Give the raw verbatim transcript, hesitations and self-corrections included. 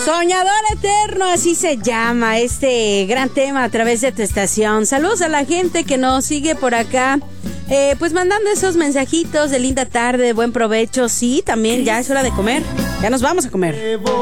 Soñador Eterno, así se llama este gran tema a través de tu estación. Saludos a la gente que nos sigue por acá, eh, pues mandando esos mensajitos de linda tarde, buen provecho. Sí, también ya es hora de comer, ya nos vamos a comer.